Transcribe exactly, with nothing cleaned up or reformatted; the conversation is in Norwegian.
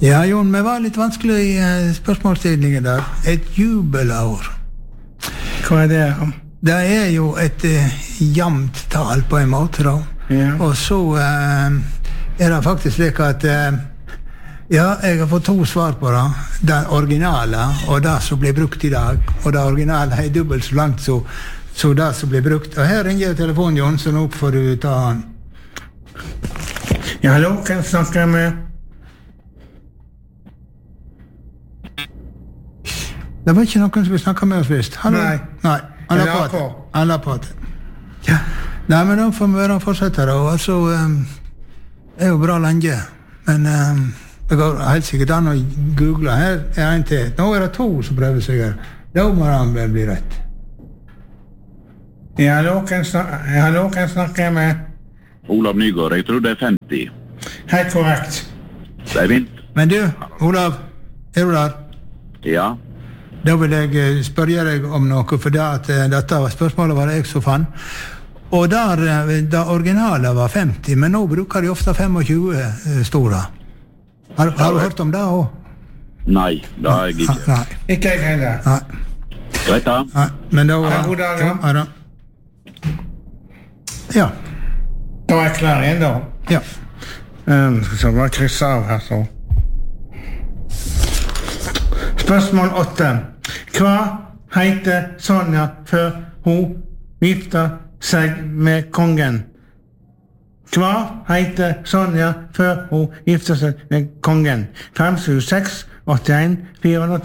Ja, Jon, vi var litt vanskelig i uh, spørsmålsstillingen der. Et jubelår. Hva er det? Det er jo et uh, jamt tal på en måte, da. Ja. Og så uh, er det faktisk slik at uh, ja, jeg har fått to svar på det. Det originale og det som blir brukt i dag. Og det originale er dobbelt så langt så, så det som blir brukt. Og her ringer jeg telefonen, Jon, så nå får du ta han. Ja, hallo, kan jeg snakke med... Det var ikke noen som ville snakke med oss først. Hallo? Nei. Nei, han la Jeg la på. på. Han la på det. Ja. Nei, men da får vi være fortsette da. Altså, um, det er jo bra lenge. Men um, det går helt sikkert an å google. Her er en til. Nå er det to som prøver seg her. Da må han vel bli rett. Ja, hallo, kan jeg snakke, ja, hallo, kan jeg snakke med... Olav Nygaard, jeg tror det er femti. Helt korrekt. Det er vint. Men du, Olav, er du der? Ja. Da vil jeg spørre deg om noe, for det at uh, dette var spørsmålet var det jeg som fann. Og der, uh, det originale var femti, men nå bruker de ofte tjuefem uh, store. Har, har du hørt om det også? Nei, det har jeg ikke. Nei. Ikke jeg heller. Nei. Greit da. Nei. Men da... Ja, god dag, ja. Ja, da. Ja. Da er jeg klar igjen, da. Ja. Um, så bare krysse av her, så. Spørsmål åtte. Hva heter Sonja før hun gifter seg med kongen? Hva heter Sonja før hun gifter seg med kongen? fem sju seks åtte en fire